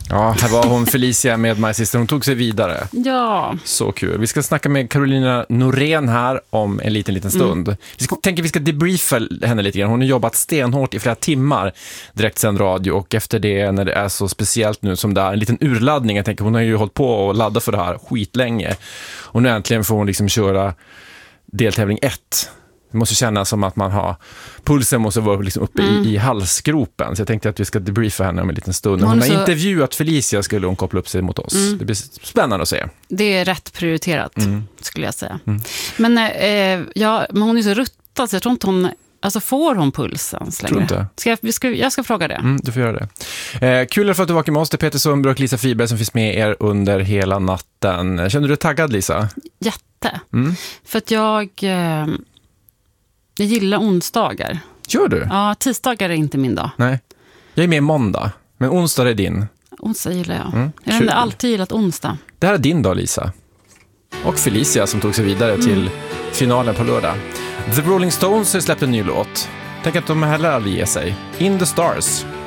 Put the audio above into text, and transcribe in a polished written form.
Ja, här var hon Felicia med My Sister. Hon tog sig vidare. Ja. Så kul. Vi ska snacka med Carolina Norén här om en liten stund. Vi ska debriefa henne lite grann. Hon har jobbat stenhårt i flera timmar direktsänd radio, och efter det, när det är så speciellt nu som det är en liten urladdning, jag tänker hon har ju hållit på och ladda för det här skitlänge. Och nu äntligen får hon liksom köra deltävling 1. Det måste kännas som att man har pulsen måste vara liksom uppe i halsgropen. Så jag tänkte att vi ska debriefa henne om en liten stund. Hon har intervjuat Felicia, skulle hon koppla upp sig mot oss. Det blir spännande att se. Det är rätt prioriterat, skulle jag säga. Men, men hon är så ruttad, så jag tror inte hon... Alltså får hon pulsen längre? Jag ska fråga det. Du får göra det. Kul för att du var med oss. Det är Peter Sundberg och Lisa Friberg som finns med er under hela natten. Känner du dig taggad, Lisa? Jätte. För att jag gillar onsdagar. Gör du? Ja, tisdagar är inte min dag. Nej. Jag är med måndag, men onsdag är din. Onsdag gillar jag. Jag har alltid gillat onsdag. Det här är din dag, Lisa. Och Felicia som tog sig vidare till finalen på lördag. The Rolling Stones har släppt en ny låt. Tänk att de heller aldrig ger sig. In the Stars.